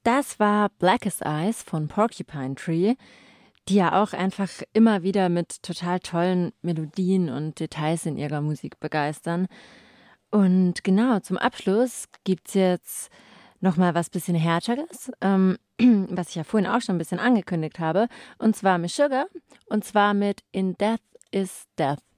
Das war Blackest Eyes von Porcupine Tree, die ja auch einfach immer wieder mit total tollen Melodien und Details in ihrer Musik begeistern. Und genau, zum Abschluss gibt's jetzt noch mal was bisschen Härteres, was ich ja vorhin auch schon ein bisschen angekündigt habe, und zwar mit Sugar, und zwar mit In Death is Death.